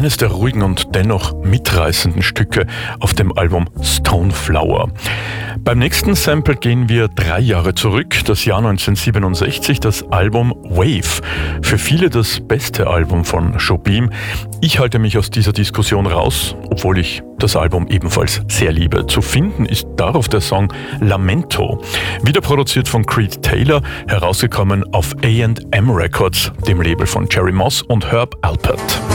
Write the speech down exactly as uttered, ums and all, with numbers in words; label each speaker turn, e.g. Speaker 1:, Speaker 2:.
Speaker 1: eines der ruhigen und dennoch mitreißenden Stücke auf dem Album Stoneflower. Beim nächsten Sample gehen wir drei Jahre zurück, das Jahr neunzehnhundertsiebenundsechzig, das Album Wave. Für viele das beste Album von Jobim. Ich halte mich aus dieser Diskussion raus, obwohl ich das Album ebenfalls sehr liebe. Zu finden ist darauf der Song Lamento, wieder produziert von Creed Taylor, herausgekommen auf A and M Records, dem Label von Jerry Moss und Herb Alpert.